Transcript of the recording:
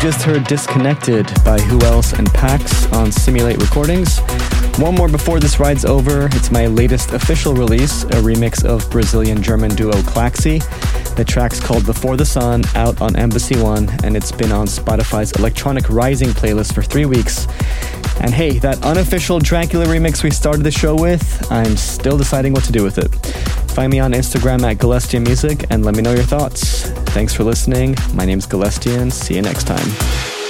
just heard Disconnected by Who Else and Pax on Simulate Recordings. One more before this ride's over. It's my latest official release, a remix of Brazilian-German duo Klaxi. The track's called Before the Sun, out on Embassy One, and it's been on Spotify's Electronic Rising playlist for 3 weeks. And hey, that unofficial Dracula remix we started the show with, I'm still deciding what to do with it. Find me on Instagram at Galestian Music and let me know your thoughts. Thanks for listening. My name's Galestian. See you next time.